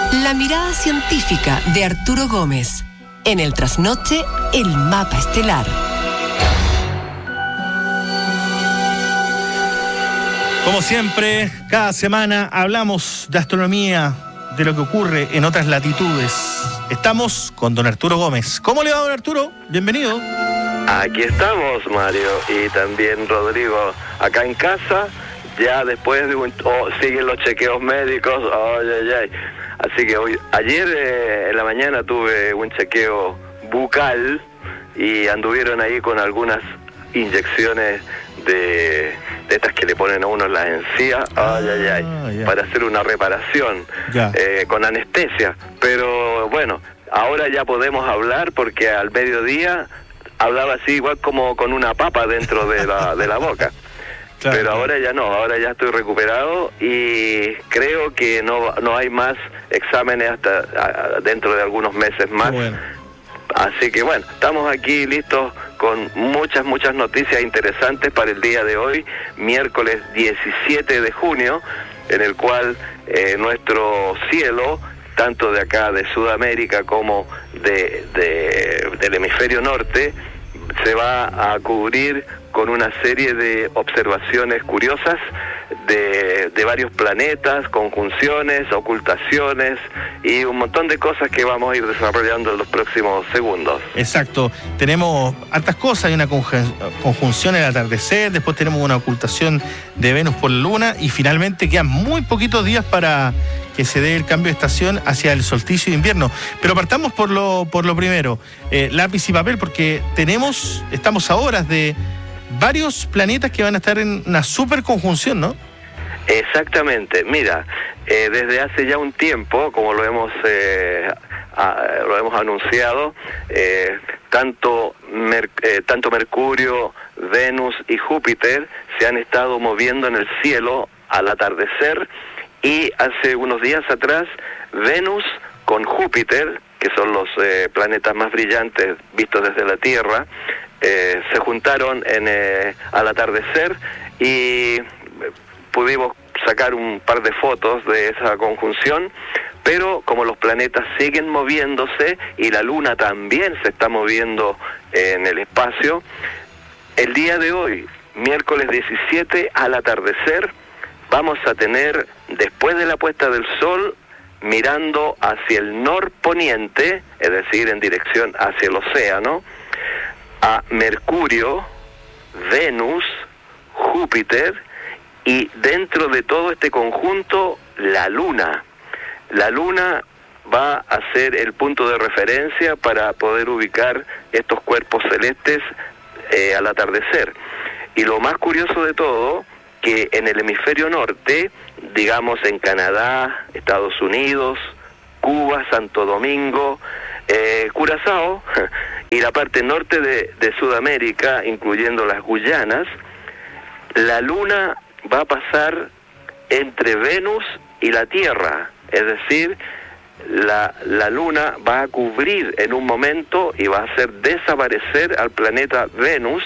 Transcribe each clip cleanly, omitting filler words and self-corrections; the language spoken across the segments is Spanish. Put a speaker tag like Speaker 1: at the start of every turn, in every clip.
Speaker 1: La mirada científica de Arturo Gómez. En el trasnoche, el mapa estelar.
Speaker 2: Como siempre, cada semana hablamos de astronomía, de lo que ocurre en otras latitudes. Estamos con don Arturo Gómez. ¿Cómo le va, don Arturo? Bienvenido.
Speaker 3: Aquí estamos, Mario, y también Rodrigo, acá en casa, ya después de siguen los chequeos médicos, así que ayer en la mañana tuve un chequeo bucal y anduvieron ahí con algunas inyecciones de estas que le ponen a uno en las encías, para hacer una reparación, con anestesia, pero bueno, ahora ya podemos hablar porque al mediodía hablaba así igual como con una papa dentro de la boca. Claro, pero ahora ya no, ahora ya estoy recuperado y creo que no hay más exámenes hasta dentro de algunos meses más. Bueno. Así que bueno, estamos aquí listos con muchas noticias interesantes para el día de hoy, miércoles 17 de junio, en el cual nuestro cielo, tanto de acá de Sudamérica como del hemisferio norte, se va a cubrir con una serie de observaciones curiosas de varios planetas, conjunciones, ocultaciones y un montón de cosas que vamos a ir desarrollando en los próximos segundos.
Speaker 2: Exacto, tenemos hartas cosas, hay una conjunción en el atardecer, después tenemos una ocultación de Venus por la Luna y finalmente quedan muy poquitos días para que se dé el cambio de estación hacia el solsticio de invierno. Pero partamos por lo primero, lápiz y papel, porque estamos a horas de varios planetas que van a estar en una super conjunción, ¿no?
Speaker 3: Exactamente. Mira, desde hace ya un tiempo, como lo hemos anunciado, tanto Mercurio, Venus y Júpiter se han estado moviendo en el cielo al atardecer, y hace unos días atrás Venus con Júpiter, que son los planetas más brillantes vistos desde la Tierra, se juntaron al atardecer y pudimos sacar un par de fotos de esa conjunción, pero como los planetas siguen moviéndose y la Luna también se está moviendo en el espacio, el día de hoy, miércoles 17 al atardecer, vamos a tener, después de la puesta del sol, mirando hacia el norponiente, es decir, en dirección hacia el océano, a Mercurio, Venus, Júpiter y dentro de todo este conjunto, la Luna. La Luna va a ser el punto de referencia para poder ubicar estos cuerpos celestes al atardecer. Y lo más curioso de todo, que en el hemisferio norte, digamos en Canadá, Estados Unidos, Cuba, Santo Domingo, Curazao y la parte norte de Sudamérica, incluyendo las Guyanas, la Luna va a pasar entre Venus y la Tierra, es decir, la Luna va a cubrir en un momento y va a hacer desaparecer al planeta Venus,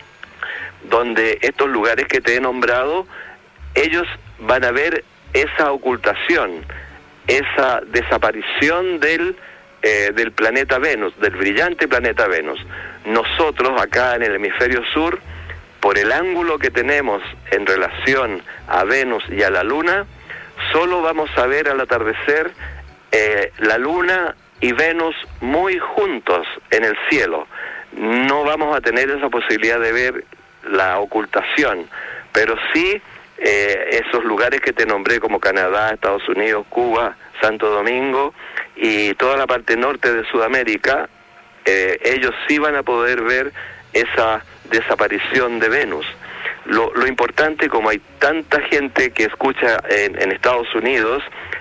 Speaker 3: donde estos lugares que te he nombrado, ellos van a ver esa ocultación, esa desaparición del planeta Venus, del brillante planeta Venus. Nosotros acá en el hemisferio sur, por el ángulo que tenemos en relación a Venus y a la Luna, solo vamos a ver al atardecer la Luna y Venus muy juntos en el cielo. No vamos a tener esa posibilidad de ver la ocultación, pero sí esos lugares que te nombré como Canadá, Estados Unidos, Cuba, Santo Domingo y toda la parte norte de Sudamérica, ellos sí van a poder ver esa desaparición de Venus. Lo importante, como hay tanta gente que escucha en Estados Unidos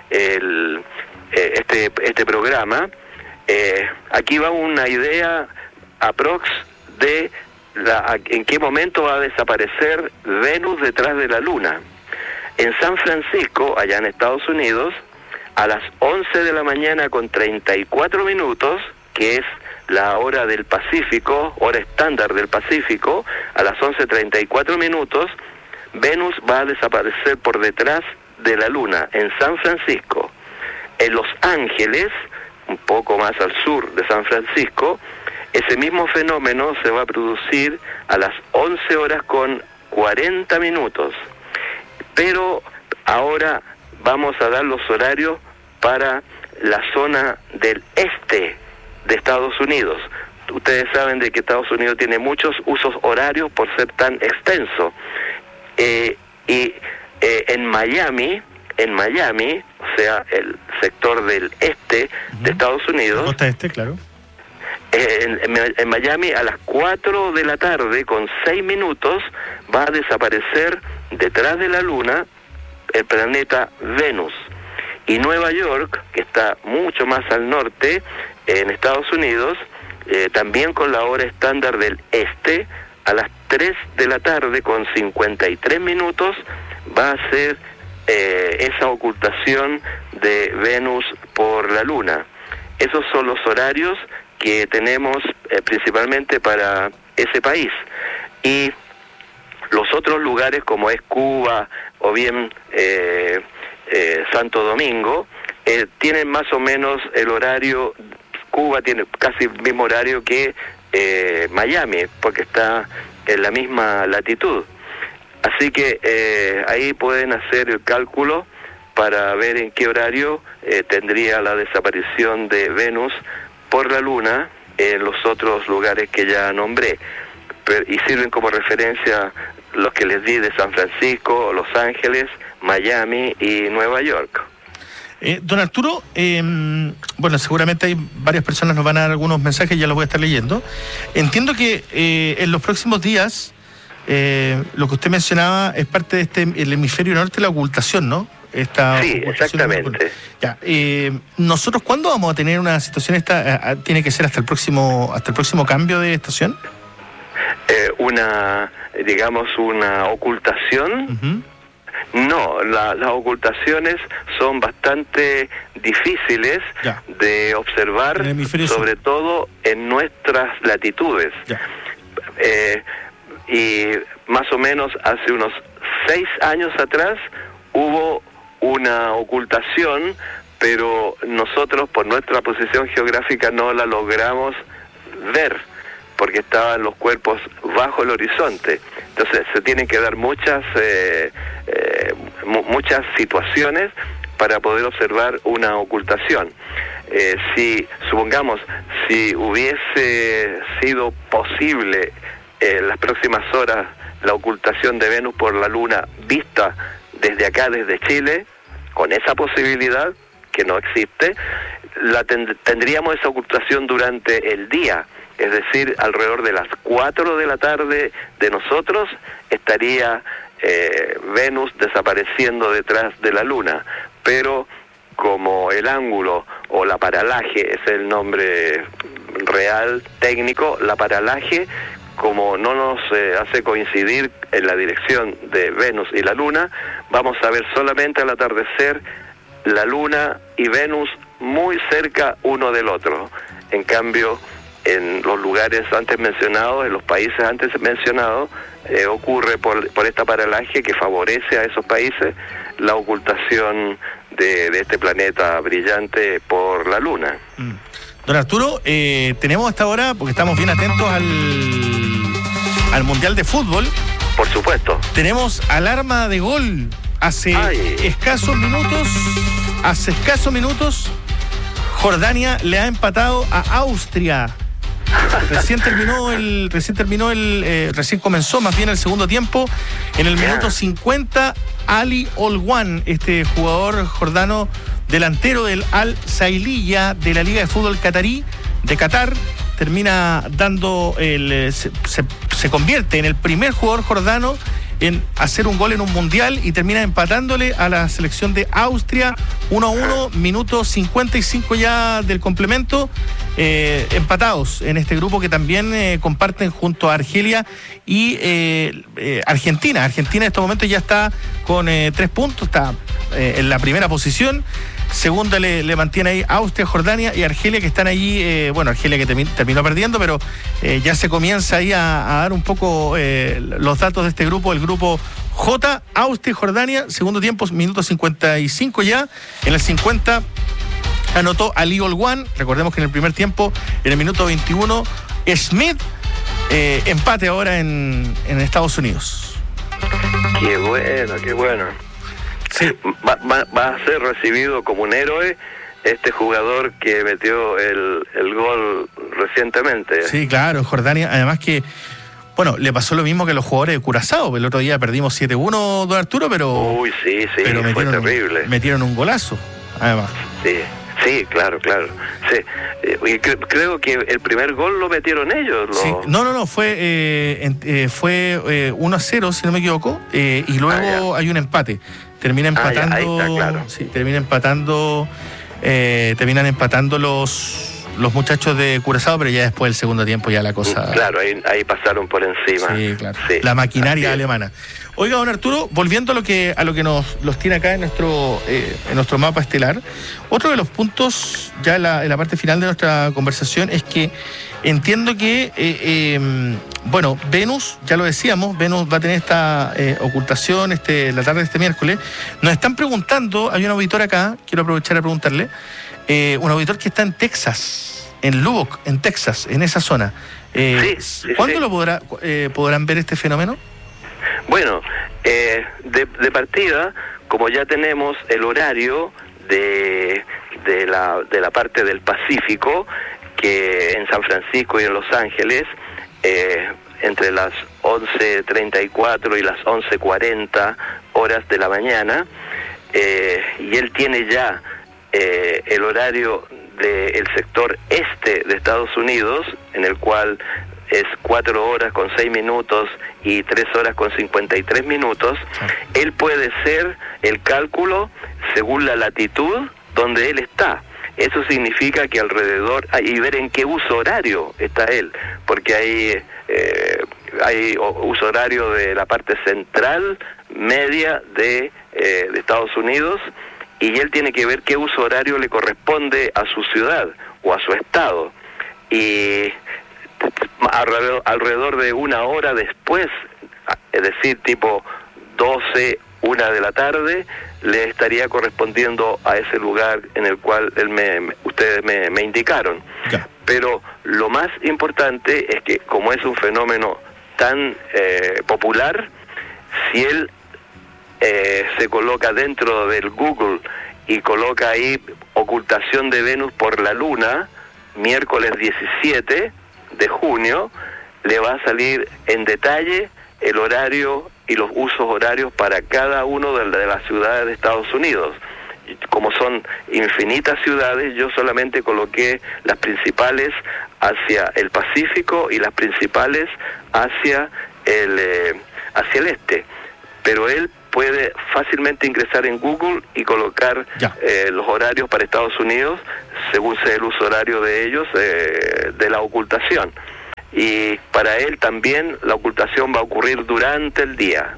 Speaker 3: este programa, aquí va una idea aprox de en qué momento va a desaparecer Venus detrás de la Luna. En San Francisco, allá en Estados Unidos, a las 11 de la mañana con 34 minutos, que es la hora del Pacífico, hora estándar del Pacífico, a las 11:34 minutos, Venus va a desaparecer por detrás de la Luna, en San Francisco. En Los Ángeles, un poco más al sur de San Francisco, ese mismo fenómeno se va a producir a las 11 horas con 40 minutos. Pero ahora vamos a dar los horarios para la zona del este de Estados Unidos. Ustedes saben de que Estados Unidos tiene muchos usos horarios por ser tan extenso. En Miami, o sea, el sector del este de Estados Unidos,
Speaker 2: la costa este, claro.
Speaker 3: En Miami a las 4 de la tarde con 6 minutos va a desaparecer detrás de la Luna el planeta Venus. Y Nueva York, que está mucho más al norte, en Estados Unidos, también con la hora estándar del este, a las 3 de la tarde con 53 minutos va a ser esa ocultación de Venus por la Luna. Esos son los horarios que tenemos principalmente para ese país. Y los otros lugares como es Cuba o bien Santo Domingo tienen más o menos el horario. Cuba tiene casi el mismo horario que Miami, porque está en la misma latitud. Así que ahí pueden hacer el cálculo para ver en qué horario tendría la desaparición de Venus por la Luna en los otros lugares que ya nombré. Y sirven como referencia los que les di de San Francisco, Los Ángeles, Miami y Nueva York.
Speaker 2: Don Arturo, bueno, seguramente hay varias personas nos van a dar algunos mensajes, ya los voy a estar leyendo. Entiendo que en los próximos días, lo que usted mencionaba es parte de el hemisferio norte, la ocultación, ¿no?
Speaker 3: Sí, exactamente.
Speaker 2: Ya, ¿nosotros cuándo vamos a tener una situación esta? ¿Tiene que ser hasta el próximo cambio de estación?
Speaker 3: Una ocultación.
Speaker 2: Uh-huh.
Speaker 3: No, las ocultaciones son bastante difíciles de observar, sobre todo en nuestras latitudes. Y más o menos hace unos 6 años atrás hubo una ocultación, pero nosotros por nuestra posición geográfica no la logramos ver, porque estaban los cuerpos bajo el horizonte. Entonces se tienen que dar muchas situaciones para poder observar una ocultación. Si hubiese sido posible en las próximas horas la ocultación de Venus por la Luna vista desde acá, desde Chile, con esa posibilidad que no existe, tendríamos esa ocultación durante el día. Es decir, alrededor de las 4 de la tarde de nosotros estaría Venus desapareciendo detrás de la Luna. Pero como el ángulo o la paralaje es el nombre real técnico, la paralaje, como no nos hace coincidir en la dirección de Venus y la Luna, vamos a ver solamente al atardecer la Luna y Venus muy cerca uno del otro. En cambio, en los lugares antes mencionados, en los países antes mencionados, ocurre por esta paralaje que favorece a esos países la ocultación de este planeta brillante por la Luna.
Speaker 2: Don Arturo, tenemos hasta ahora, porque estamos bien atentos al Mundial de Fútbol.
Speaker 3: Por supuesto.
Speaker 2: Tenemos alarma de gol. Hace escasos minutos, Jordania le ha empatado a Austria. Recién comenzó más bien el segundo tiempo. En el minuto 50, Ali Olwan, este jugador jordano delantero del Al-Sailiya de la Liga de Fútbol Catarí de Qatar, termina dando se convierte en el primer jugador jordano en hacer un gol en un mundial y termina empatándole a la selección de Austria 1-1, minuto 55 ya del complemento, empatados en este grupo que también comparten junto a Argelia y Argentina. Argentina en estos momentos ya está con 3 puntos, está en la primera posición. Segunda le mantiene ahí Austria, Jordania y Argelia, que están allí, Argelia que terminó perdiendo, pero ya se comienza ahí a dar un poco los datos de este grupo, el grupo J, Austria y Jordania, segundo tiempo, minuto 55 ya, en el 50, Anotó Ali Olwan, recordemos que en el primer tiempo, en el minuto 21, Smith, empate ahora en Estados Unidos.
Speaker 3: Qué bueno.
Speaker 2: Sí.
Speaker 3: Va a ser recibido como un héroe este jugador que metió el gol recientemente.
Speaker 2: Sí, claro, Jordania, además que, bueno, le pasó lo mismo que a los jugadores de Curazao. El otro día perdimos 7-1, don Arturo, pero...
Speaker 3: Uy, sí,
Speaker 2: pero
Speaker 3: fue terrible.
Speaker 2: Metieron un golazo, además.
Speaker 3: Sí, claro. Sí. Y creo que el primer gol lo metieron ellos.
Speaker 2: Sí. No, fue 1-0, si no me equivoco, y luego hay un empate. Termina empatando...
Speaker 3: ahí está, claro.
Speaker 2: Sí, terminan empatando los muchachos de Curazao, pero ya después del segundo tiempo ya la cosa...
Speaker 3: Claro, ahí pasaron por encima.
Speaker 2: Sí, claro. Sí. La maquinaria alemana. Oiga, don Arturo, volviendo a lo que nos tiene acá en nuestro mapa estelar, otro de los puntos, ya en la parte final de nuestra conversación, es que entiendo que, Venus, ya lo decíamos, Venus va a tener esta ocultación la tarde de este miércoles. Nos están preguntando, hay un auditor acá, quiero aprovechar a preguntarle, un auditor que está en Texas, en Lubbock, en Texas, en esa zona. ¿Cuándo lo podrán ver este fenómeno?
Speaker 3: Bueno, de partida, como ya tenemos el horario de la parte del Pacífico, que en San Francisco y en Los Ángeles, entre las 11:34 y las 11:40 horas de la mañana, y él tiene ya el horario del sector este de Estados Unidos, en el cual es 4 horas con 6 minutos y 3 horas con 53 minutos, él puede hacer el cálculo según la latitud donde él está. Eso significa que alrededor, y ver en qué uso horario está él, porque hay uso horario de la parte central, media de Estados Unidos, y él tiene que ver qué uso horario le corresponde a su ciudad o a su estado. Y alrededor de 1 hora después, es decir, tipo 12, 1 de la tarde, le estaría correspondiendo a ese lugar en el cual ustedes me indicaron.
Speaker 2: Ya.
Speaker 3: Pero lo más importante es que, como es un fenómeno tan popular, si él se coloca dentro del Google y coloca ahí ocultación de Venus por la Luna, miércoles 17 de junio, le va a salir en detalle el horario y los usos horarios para cada uno de las ciudades de Estados Unidos. Como son infinitas ciudades, yo solamente coloqué las principales hacia el Pacífico y las principales hacia el este. Pero él puede fácilmente ingresar en Google y colocar los horarios para Estados Unidos según sea el uso horario de ellos, de la ocultación. Y para él también la ocultación va a ocurrir durante el día.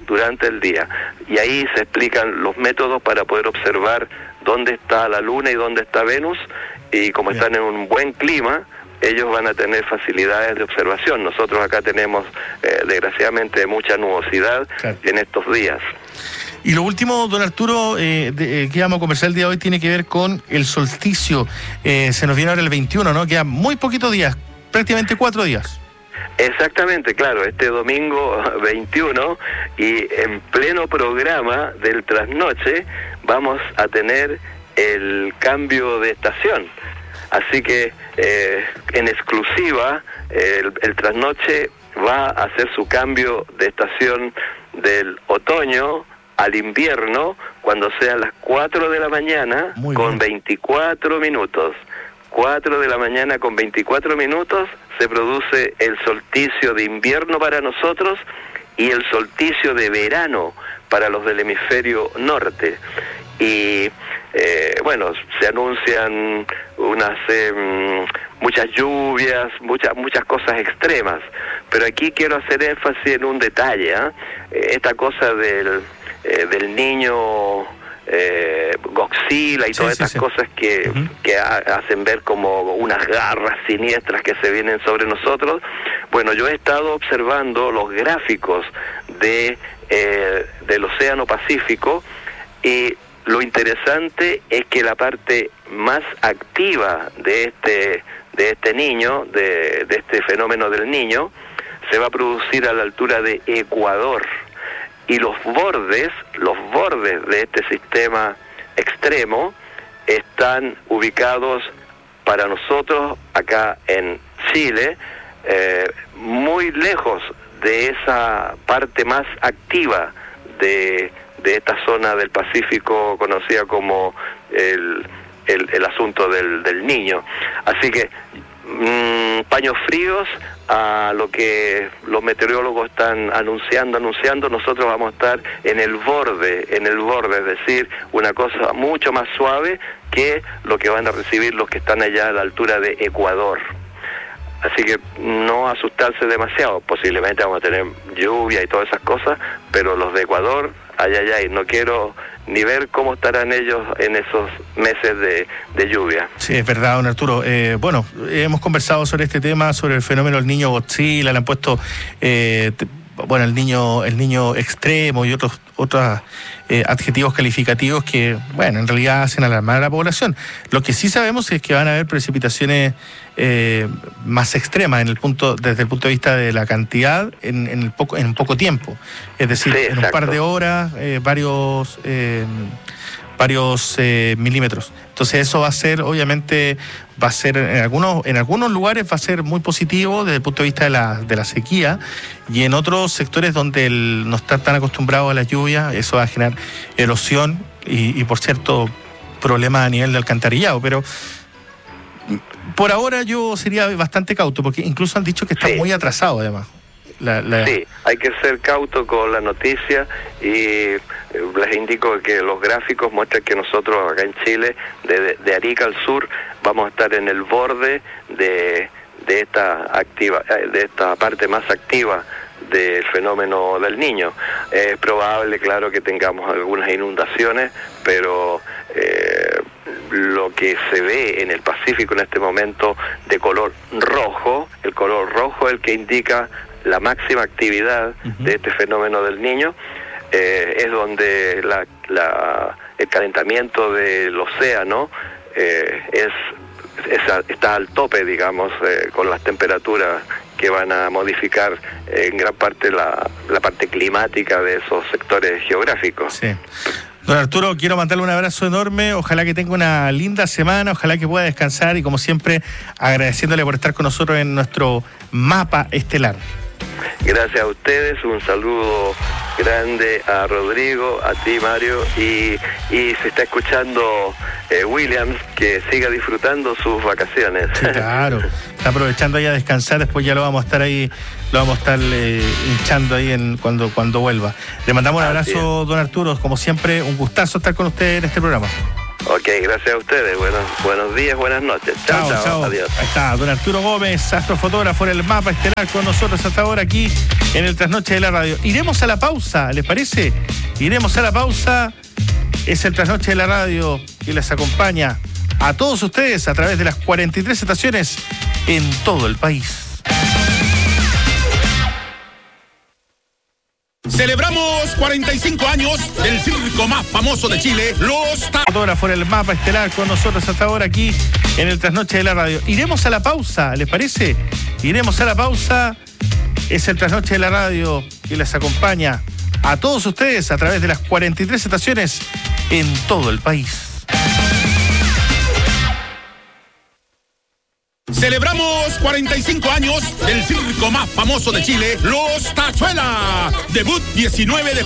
Speaker 3: Y ahí se explican los métodos para poder observar dónde está la Luna y dónde está Venus, y como están en un buen clima, ellos van a tener facilidades de observación. Nosotros acá tenemos, desgraciadamente, mucha nubosidad en estos días.
Speaker 2: Y lo último, don Arturo, que vamos a conversar el día de hoy tiene que ver con el solsticio. Se nos viene ahora el 21, ¿no? Quedan muy poquitos días, prácticamente 4 días.
Speaker 3: Exactamente, claro, este domingo 21, y en pleno programa del trasnoche vamos a tener el cambio de estación. Así que en exclusiva el trasnoche va a hacer su cambio de estación del otoño al invierno, cuando sean las 4 de la mañana con 24 minutos. 4 de la mañana con 24 minutos se produce el solsticio de invierno para nosotros y el solsticio de verano para los del hemisferio norte. Y se anuncian muchas lluvias, muchas cosas extremas, pero aquí quiero hacer énfasis en un detalle, esta cosa del niño Godzilla y todas estas cosas que hacen ver como unas garras siniestras que se vienen sobre nosotros. Bueno, yo he estado observando los gráficos del Océano Pacífico, y lo interesante es que la parte más activa de este niño, de este fenómeno del Niño, se va a producir a la altura de Ecuador. Y los bordes de este sistema extremo están ubicados para nosotros acá en Chile, muy lejos de esa parte más activa de esta zona del Pacífico conocida como el asunto del Niño. Así que paños fríos a lo que los meteorólogos están anunciando, nosotros vamos a estar en el borde, es decir, una cosa mucho más suave que lo que van a recibir los que están allá a la altura de Ecuador. Así que no asustarse demasiado, posiblemente vamos a tener lluvia y todas esas cosas, pero los de Ecuador, ay, no quiero ni ver cómo estarán ellos en esos meses de lluvia.
Speaker 2: Sí, es verdad, don Arturo. Bueno, hemos conversado sobre este tema, sobre el fenómeno del niño Godzilla, le han puesto el niño extremo y otros adjetivos calificativos que, bueno, en realidad hacen alarmar a la población. Lo que sí sabemos es que van a haber precipitaciones más extremas desde el punto de vista de la cantidad en un poco tiempo. Es decir, sí, en un par de horas, varios milímetros. Entonces eso obviamente va a ser en algunos lugares va a ser muy positivo desde el punto de vista de la sequía, y en otros sectores donde no está tan acostumbrado a la lluvia, eso va a generar erosión y por cierto problemas a nivel de alcantarillado. Pero por ahora yo sería bastante cauto, porque incluso han dicho que está muy atrasado además.
Speaker 3: Sí, hay que ser cauto con la noticia, y les indico que los gráficos muestran que nosotros acá en Chile, de Arica al sur, vamos a estar en el borde de esta parte más activa del fenómeno del Niño. Es probable, claro, que tengamos algunas inundaciones, pero lo que se ve en el Pacífico en este momento de color rojo, el color rojo es el que indica la máxima actividad de este fenómeno del Niño, es donde el calentamiento del océano está al tope, digamos, con las temperaturas que van a modificar en gran parte la parte climática de esos sectores geográficos.
Speaker 2: Sí. Don Arturo, quiero mandarle un abrazo enorme, ojalá que tenga una linda semana, ojalá que pueda descansar, y como siempre agradeciéndole por estar con nosotros en nuestro mapa estelar.
Speaker 3: Gracias a ustedes, un saludo grande a Rodrigo, a ti, Mario, y se está escuchando Williams, que siga disfrutando sus vacaciones.
Speaker 2: Sí, claro, está aprovechando ahí a descansar, después ya lo vamos a estar hinchando ahí cuando vuelva. Le mandamos un abrazo, don Arturo, como siempre, un gustazo estar con usted en este programa.
Speaker 3: Ok, gracias a ustedes. Buenos días, buenas noches. Chao. Adiós.
Speaker 2: Ahí está, don Arturo Gómez, astrofotógrafo en el mapa estelar, con nosotros hasta ahora aquí en el Trasnoche de la Radio. Iremos a la pausa, ¿les parece? Iremos a la pausa. Es el Trasnoche de la Radio que les acompaña a todos ustedes a través de las 43 estaciones en todo el país.
Speaker 4: Celebramos 45 años del circo más famoso de Chile, Los
Speaker 2: Fotógrafo en el mapa estelar, con nosotros hasta ahora aquí en el Trasnoche de la Radio. Iremos a la pausa, ¿les parece? Iremos a la pausa. Es el Trasnoche de la Radio que les acompaña a todos ustedes a través de las 43 estaciones en todo el país.
Speaker 4: Celebramos 45 años del circo más famoso de Chile, Los Tachuela. Debut 19 de